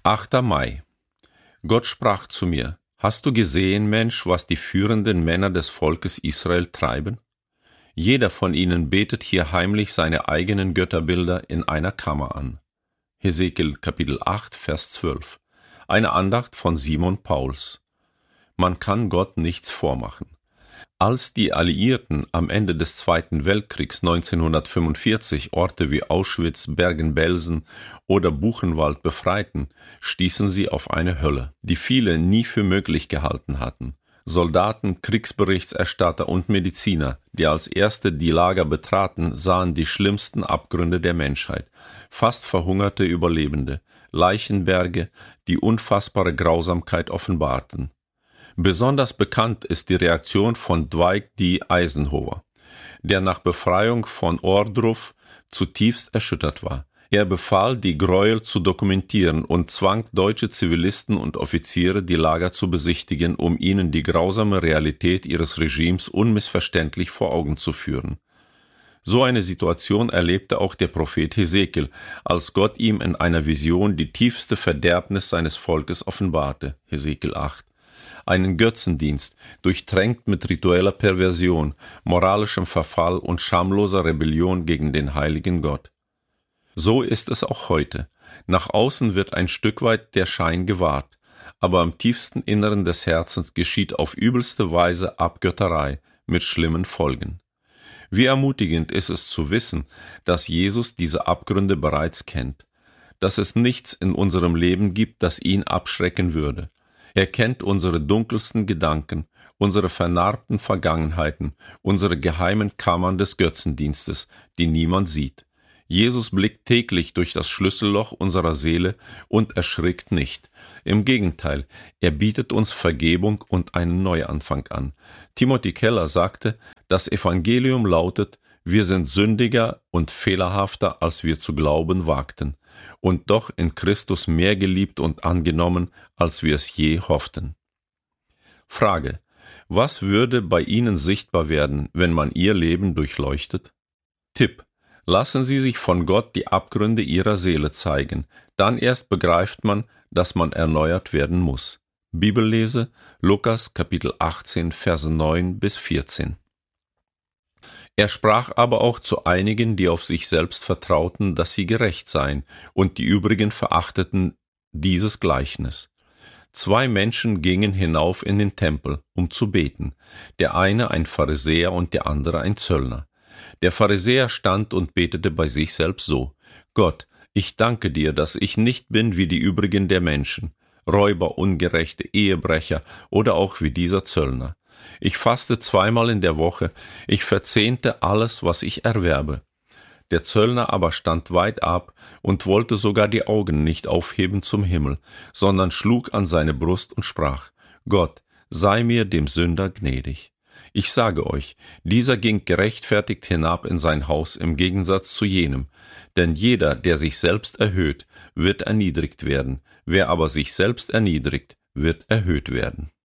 8. Mai. Gott sprach zu mir: Hast du gesehen, Mensch, was die führenden Männer des Volkes Israel treiben? Jeder von ihnen betet hier heimlich seine eigenen Götterbilder in einer Kammer an. Hesekiel Kapitel 8, Vers 12. Eine Andacht von Simon Pauls. Man kann Gott nichts vormachen. Als die Alliierten am Ende des Zweiten Weltkriegs 1945 Orte wie Auschwitz, Bergen-Belsen oder Buchenwald befreiten, stießen sie auf eine Hölle, die viele nie für möglich gehalten hatten. Soldaten, Kriegsberichterstatter und Mediziner, die als Erste die Lager betraten, sahen die schlimmsten Abgründe der Menschheit, fast verhungerte Überlebende, Leichenberge, die unfassbare Grausamkeit offenbarten. Besonders bekannt ist die Reaktion von Dwight D. Eisenhower, der nach Befreiung von Ohrdruf zutiefst erschüttert war. Er befahl, die Gräuel zu dokumentieren und zwang deutsche Zivilisten und Offiziere, die Lager zu besichtigen, um ihnen die grausame Realität ihres Regimes unmissverständlich vor Augen zu führen. So eine Situation erlebte auch der Prophet Hesekiel, als Gott ihm in einer Vision die tiefste Verderbnis seines Volkes offenbarte. Hesekiel 8. Einen Götzendienst, durchtränkt mit ritueller Perversion, moralischem Verfall und schamloser Rebellion gegen den heiligen Gott. So ist es auch heute. Nach außen wird ein Stück weit der Schein gewahrt, aber am tiefsten Inneren des Herzens geschieht auf übelste Weise Abgötterei mit schlimmen Folgen. Wie ermutigend ist es zu wissen, dass Jesus diese Abgründe bereits kennt, dass es nichts in unserem Leben gibt, das ihn abschrecken würde. Er kennt unsere dunkelsten Gedanken, unsere vernarbten Vergangenheiten, unsere geheimen Kammern des Götzendienstes, die niemand sieht. Jesus blickt täglich durch das Schlüsselloch unserer Seele und erschrickt nicht. Im Gegenteil, er bietet uns Vergebung und einen Neuanfang an. Timothy Keller sagte, das Evangelium lautet: Wir sind sündiger und fehlerhafter, als wir zu glauben wagten, und doch in Christus mehr geliebt und angenommen, als wir es je hofften. Frage: Was würde bei Ihnen sichtbar werden, wenn man Ihr Leben durchleuchtet? Tipp: Lassen Sie sich von Gott die Abgründe Ihrer Seele zeigen, dann erst begreift man, dass man erneuert werden muss. Bibellese: Lukas Kapitel 18, Verse 9 bis 14. Er sprach aber auch zu einigen, die auf sich selbst vertrauten, dass sie gerecht seien, und die übrigen verachteten dieses Gleichnis. 2 Menschen gingen hinauf in den Tempel, um zu beten, der eine ein Pharisäer und der andere ein Zöllner. Der Pharisäer stand und betete bei sich selbst so: Gott, ich danke dir, dass ich nicht bin wie die übrigen der Menschen, Räuber, Ungerechte, Ehebrecher oder auch wie dieser Zöllner. Ich faste 2-mal in der Woche, ich verzehnte alles, was ich erwerbe. Der Zöllner aber stand weit ab und wollte sogar die Augen nicht aufheben zum Himmel, sondern schlug an seine Brust und sprach: Gott, sei mir, dem Sünder, gnädig. Ich sage euch, dieser ging gerechtfertigt hinab in sein Haus im Gegensatz zu jenem. Denn jeder, der sich selbst erhöht, wird erniedrigt werden, wer aber sich selbst erniedrigt, wird erhöht werden.